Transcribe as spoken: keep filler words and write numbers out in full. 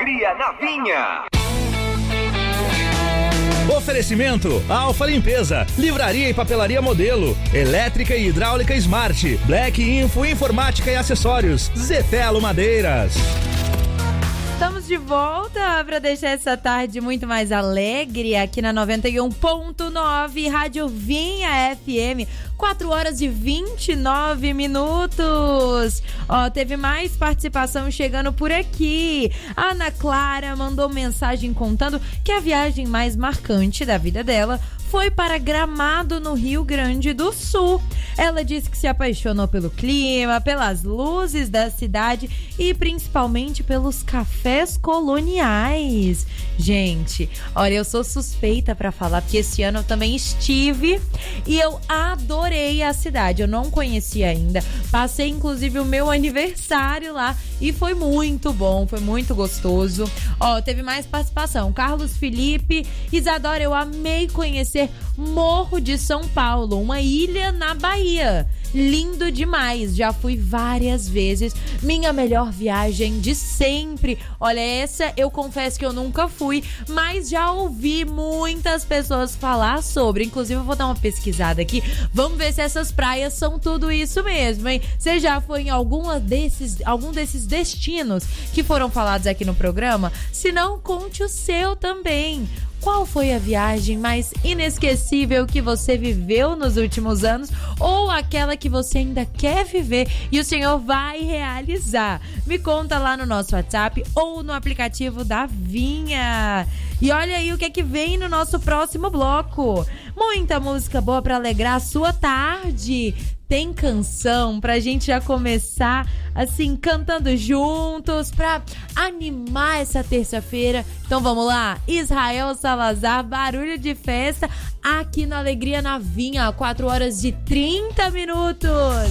Alegria na Vinha. Oferecimento Alfa Limpeza, Livraria e Papelaria Modelo, Elétrica e Hidráulica Smart, Black Info Informática e Acessórios, Zetelo Madeiras. Estamos de volta para deixar essa tarde muito mais alegre aqui na noventa e um ponto nove, Rádio Vinha F M, quatro horas e vinte e nove minutos. Ó, teve mais participação chegando por aqui. A Ana Clara mandou mensagem contando que a viagem mais marcante da vida dela foi para Gramado, no Rio Grande do Sul. Ela disse que se apaixonou pelo clima, pelas luzes da cidade e principalmente pelos cafés coloniais. Gente, olha, eu sou suspeita para falar, porque esse ano eu também estive e eu adorei a cidade. Eu não conhecia ainda. Passei, inclusive, o meu aniversário lá e foi muito bom, foi muito gostoso. Ó, teve mais participação. Carlos Felipe, Isadora, eu amei conhecer Morro de São Paulo, uma ilha na Bahia. Lindo demais, já fui várias vezes. Minha melhor viagem de sempre. Olha, essa eu confesso que eu nunca fui, mas já ouvi muitas pessoas falar sobre. Inclusive eu vou dar uma pesquisada aqui. Vamos ver se essas praias são tudo isso mesmo, hein? Você já foi em alguma desses, algum desses destinos que foram falados aqui no programa? Se não, conte o seu também. Qual foi a viagem mais inesquecível que você viveu nos últimos anos ou aquela que você ainda quer viver e o Senhor vai realizar? Me conta lá no nosso WhatsApp ou no aplicativo da Vinha. E olha aí o que é que vem no nosso próximo bloco. Muita música boa para alegrar a sua tarde. Tem canção pra gente já começar assim, cantando juntos, pra animar essa terça-feira. Então vamos lá, Israel Salazar, Barulho de Festa, aqui no Alegria na Vinha, quatro horas e trinta minutos.